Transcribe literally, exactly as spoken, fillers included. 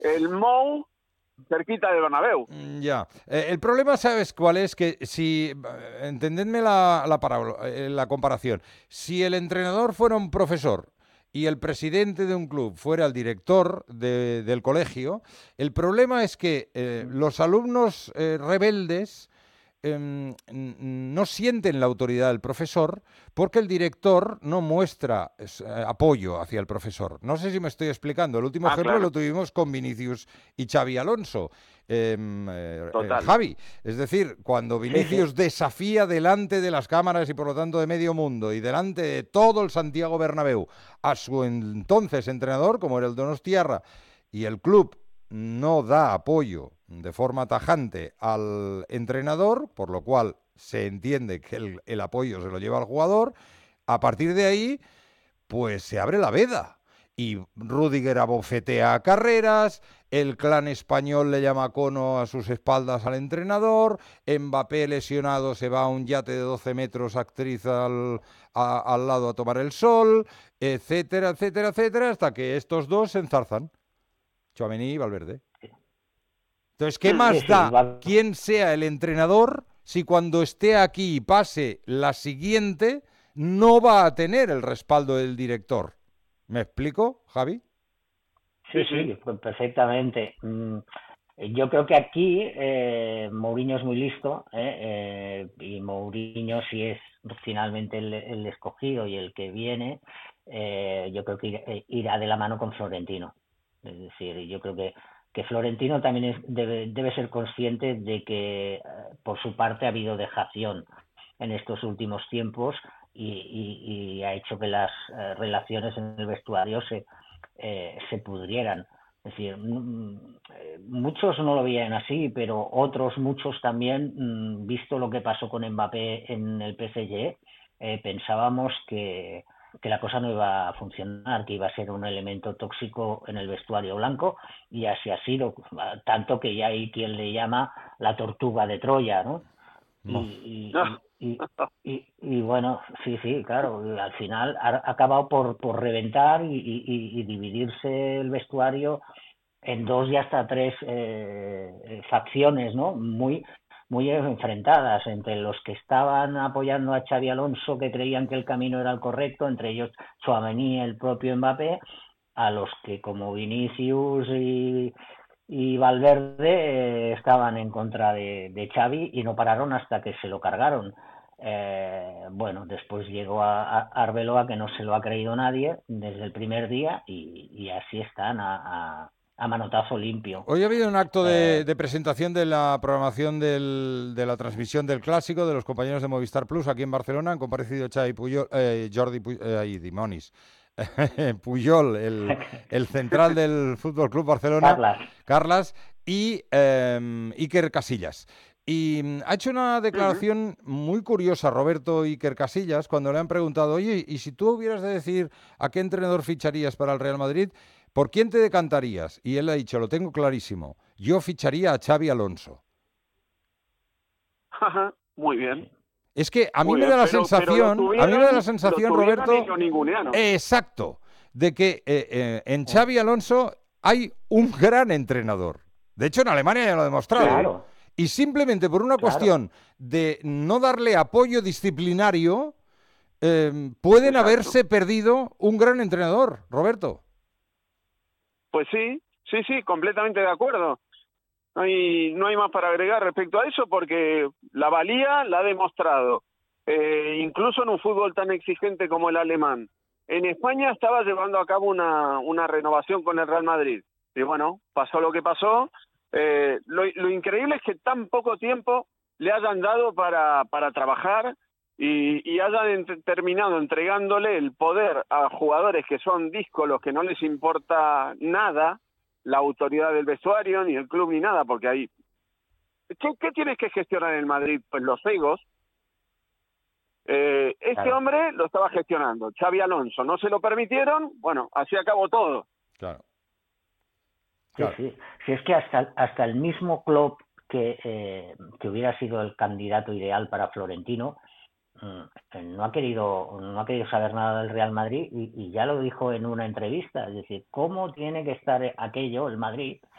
el Mou, cerquita del Bernabéu. Mm, Ya. Eh, el problema, ¿sabes cuál es? Que si, eh, entendedme la, la, parábola- eh, la comparación, si el entrenador fuera un profesor y el presidente de un club fuera el director de- del colegio, el problema es que eh, los alumnos eh, rebeldes em, n- no sienten la autoridad del profesor porque el director no muestra es, eh, apoyo hacia el profesor. No sé si me estoy explicando. El último Ah, ejemplo lo claro, tuvimos con Vinicius y Xavi Alonso. Em, eh, eh, total. Javi, es decir, cuando Sí, sí. Vinicius desafía delante de las cámaras y por lo tanto de medio mundo y delante de todo el Santiago Bernabéu a su entonces entrenador, como era el Donostiarra, y el club no da apoyo de forma tajante al entrenador, por lo cual se entiende que el, el apoyo se lo lleva al jugador, a partir de ahí pues se abre la veda. Y Rudiger abofetea a Carreras, el clan español le llama cono a sus espaldas al entrenador, Mbappé lesionado se va a un yate de doce metros actriz al, a- al lado a tomar el sol, etcétera, etcétera, etcétera, hasta que estos dos se enzarzan, Tchouaméni y Valverde. Entonces, ¿qué Hmm. Sí, más sí, da va- quién sea el entrenador si cuando esté aquí y pase la siguiente no va a tener el respaldo del director? ¿Me explico, Javi? Sí, sí, sí. sí, pues perfectamente. Mm, Yo creo que aquí eh, Mourinho es muy listo, ¿eh? Eh, y Mourinho, si es finalmente el, el escogido y el que viene, eh, yo creo que ir- eh, irá de la mano con Florentino. Es decir, yo creo que, que Florentino también es- debe, debe ser consciente de que eh, por su parte ha habido dejación en estos últimos tiempos y, y- y ha hecho que las eh, relaciones en el vestuario se, eh, se pudrieran. Es decir, mm, eh, muchos no lo veían así, pero otros, muchos también, mm, visto lo que pasó con Mbappé en el P S G, eh, pensábamos que, que la cosa no iba a funcionar, que iba a ser un elemento tóxico en el vestuario blanco, y así ha sido, tanto que ya hay quien le llama la tortuga de Troya, ¿no? No. Y, y, y, y, y bueno, sí, sí, claro, al final ha acabado por, por reventar y, y, y dividirse el vestuario en dos y hasta tres eh, facciones, ¿no? Muy, muy enfrentadas entre los que estaban apoyando a Xavi Alonso, que creían que el camino era el correcto, entre ellos Tchouaméni y el propio Mbappé, a los que como Vinicius y, y Valverde eh, estaban en contra de, de Xavi y no pararon hasta que se lo cargaron. Eh, bueno, después llegó a, a Arbeloa, que no se lo ha creído nadie desde el primer día, y, y así están a, a, a manotazo limpio. Hoy ha habido un acto de, Eh, de presentación de la programación del- de la transmisión del Clásico de los compañeros de Movistar Plus aquí en Barcelona. Han comparecido Xavi Puyol, eh, Jordi Pu- eh, ay, Dimonis. Puyol, el, el central del Fútbol Club Barcelona, Carlas. Carlas, y eh, Iker Casillas. Y mm, ha hecho una Ujú. declaración muy curiosa Roberto Iker Casillas cuando le han preguntado, oye, ¿y si tú hubieras de decir a qué entrenador ficharías para el Real Madrid? ¿Por quién te decantarías? Y él ha dicho, lo tengo clarísimo, yo ficharía a Xavi Alonso. Ajá, muy bien, Es que a mí muy me da bien. la Pero, pero lo sensación, a mí me da la tuvieron, lo sensación, tuvieron y Roberto, lo ningunearon. exacto, de que eh, eh, en Xavi Alonso hay un gran entrenador. De hecho, en Alemania ya lo ha demostrado. Sí, Claro, Y simplemente por una claro. cuestión de no darle apoyo disciplinario, eh, pueden exacto. haberse perdido un gran entrenador, Roberto. Pues sí, sí, sí, completamente de acuerdo. No hay, no hay más para agregar respecto a eso porque la valía la ha demostrado. Eh, incluso en un fútbol tan exigente como el alemán. En España estaba llevando a cabo una, una renovación con el Real Madrid. Y bueno, pasó lo que pasó. Eh, lo, lo increíble es que tan poco tiempo le hayan dado para, para trabajar y, y hayan ent- terminado entregándole el poder a jugadores que son díscolos, que no les importa nada la autoridad del vestuario, ni el club, ni nada, porque ahí... ¿Qué, qué tienes que gestionar en el Madrid? Pues los egos. Eh, este Claro. hombre lo estaba gestionando, Xavi Alonso. No se lo permitieron, bueno, así acabó todo. Claro, Sí, claro. sí. Si es que hasta, hasta el mismo club que, eh, que hubiera sido el candidato ideal para Florentino, mm, no ha querido no ha querido saber nada del Real Madrid y, y ya lo dijo en una entrevista, es decir, cómo tiene que estar aquello, el Madrid,